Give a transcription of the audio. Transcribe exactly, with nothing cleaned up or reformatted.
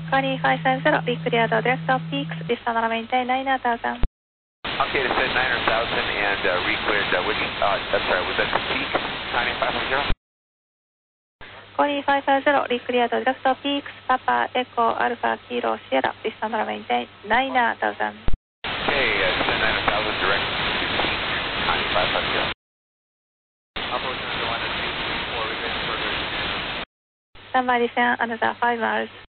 Connie five five zero, be cleared to direct of peaks, descend and maintain nine thousand. Okay, descend nine thousand and uh, re-cleared, uh, which, uh, I'm sorry, was that the peak, Connie five five zero? Connie five five zero, be cleared to direct of peaks, Papa Echo Alpha Kilo Sierra, descend and maintain nine thousand. Okay, uh, descend nine thousand direct to peak, Connie five five zero. Approach one two three four, return further. Stand by descend another five miles.